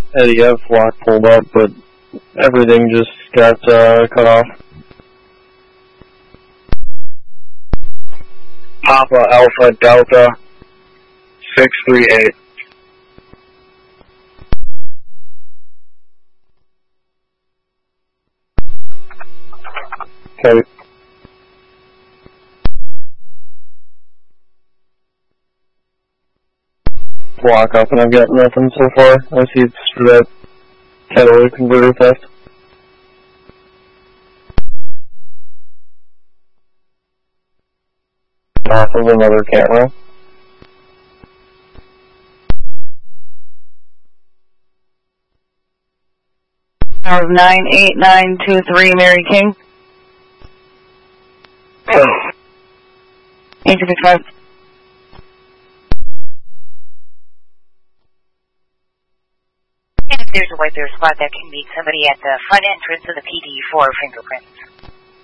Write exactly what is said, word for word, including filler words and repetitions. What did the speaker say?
Eddie F lock pulled up, but everything just got uh, cut off. Papa Alpha Delta six three eight. Okay. Block up, and I've got nothing so far. I see it's for that catalytic converter theft. Off of another camera. nine eight nine two three, Mary King. eight six five. And if there's a way there's a spot that can meet somebody at the front entrance of the P D for fingerprints.